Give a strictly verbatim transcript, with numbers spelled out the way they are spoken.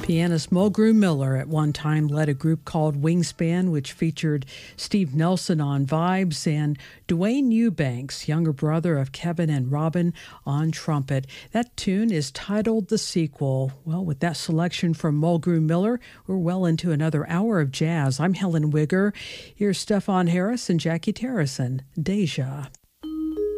Pianist Mulgrew Miller at one time led a group called Wingspan, which featured Steve Nelson on vibes and Dwayne Eubanks, younger brother of Kevin and Robin, on trumpet. That tune is titled The Sequel. Well, with that selection from Mulgrew Miller, we're well into another hour of jazz. I'm Helen Wigger. Here's Stefan Harris and Jackie Terrison, Deja.